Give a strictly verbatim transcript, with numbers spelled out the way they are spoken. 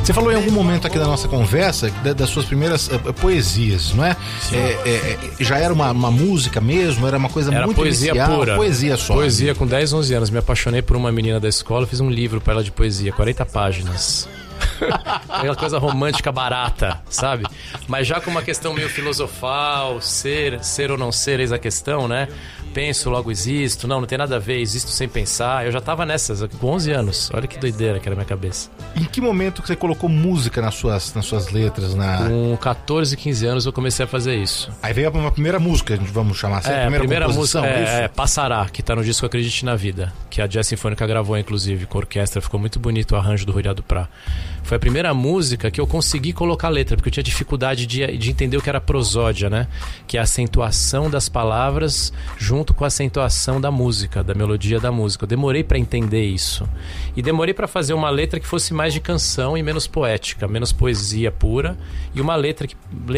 Você falou em algum momento aqui da nossa conversa da, das suas primeiras uh, poesias, não é? É, é, é? Já era uma, uma música mesmo? Era uma coisa era muito poesia inicial? Pura. Poesia só. Poesia com dez, onze anos. Me apaixonei por uma menina da escola, fiz um livro para ela de poesia, quarenta páginas. Aquela coisa romântica barata, sabe? Mas já com uma questão meio filosofal, ser, ser ou não ser, eis a questão, né? Penso, logo existo. Não, não tem nada a ver, existo sem pensar. Eu já tava nessas, com onze anos. Olha que doideira que era a minha cabeça. Em que momento que você colocou música nas suas, nas suas letras? Na... Com catorze, quinze anos eu comecei a fazer isso. Aí veio uma primeira música, vamos chamar assim? É, a primeira, a primeira música é, é, é Passará, que tá no disco Acredite na Vida, que a Jazz Sinfônica gravou, inclusive, com a orquestra. Ficou muito bonito o arranjo do Rui do Prá. Foi a primeira música que eu consegui colocar letra, porque eu tinha dificuldade de, de entender o que era prosódia, né? Que é a acentuação das palavras junto com a acentuação da música, da melodia da música. Eu demorei pra entender isso. E demorei pra fazer uma letra que fosse mais de canção e menos poética, menos poesia pura, e uma letra que